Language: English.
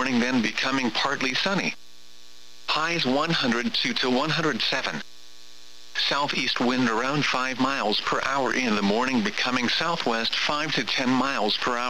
morning, then becoming partly sunny. Highs 102 to 107. Southeast wind around 5 miles per hour in the morning, becoming southwest 5 to 10 miles per hour.